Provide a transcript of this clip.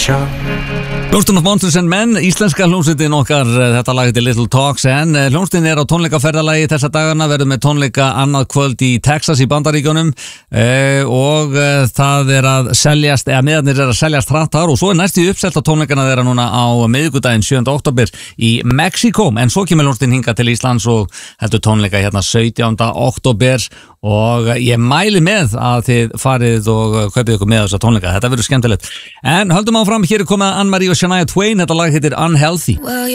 Hljómsveitin of Monsters and Men, íslenska hljómsveitin okkar, þetta lag heitir Little Talks, en hljómsveitin á tónleikaferðalagi þessa dagana, verður með tónleika annað kvöld í Texas í Bandaríkjunum og það að seljast, miðarnir að seljast hratt þar og svo næstu uppselt á tónleikana þeirra núna á miðvikudaginn 7. október í Mexíkó, en svo kemur hljómsveitin hingað til Íslands og heldur tónleika hérna 17. október og ég mæli með að þið farið og kaupið ykkur með þessa tónleika, þetta verður skemmtilegt. En höldum áfram, hér komið Anne-Marie og Shania Twain, þetta lag heitir Unhealthy. Well,